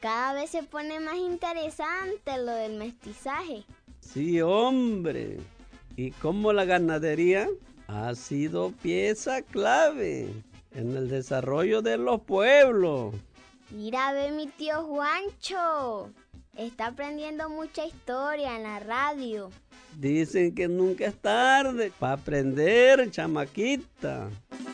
cada vez se pone más interesante lo del mestizaje. Sí, hombre. Y cómo la ganadería ha sido pieza clave en el desarrollo de los pueblos. Mira, ve mi tío Juancho. Está aprendiendo mucha historia en la radio. Dicen que nunca es tarde para aprender, chamaquita.